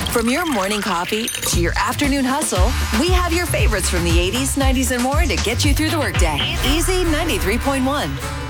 From your morning coffee to your afternoon hustle, we have your favorites from the 80s, 90s, and more to get you through the workday. Easy 93.1.